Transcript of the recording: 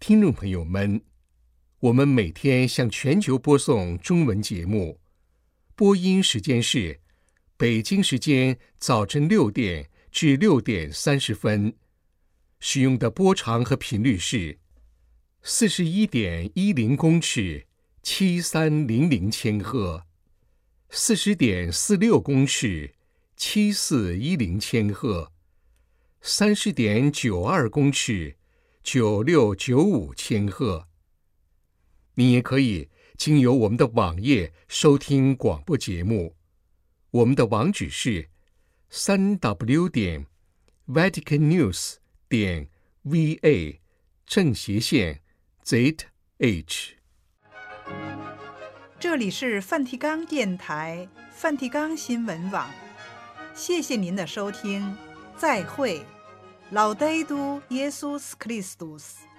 听众朋友们，我们每天向全球播送中文节目，播音时间是北京时间早晨6点至6点30分，使用的波长和频率是41.10公尺7300千赫，40.46公尺7410千赫，30.92公尺9695千赫。你也可以经由我们的网页收听广播节目，我们的网址是www.vaticannews.va/ZH。 这里是梵蒂冈电台梵蒂冈新闻网，谢谢您的收听，再会，Laudetur Jesus Christus。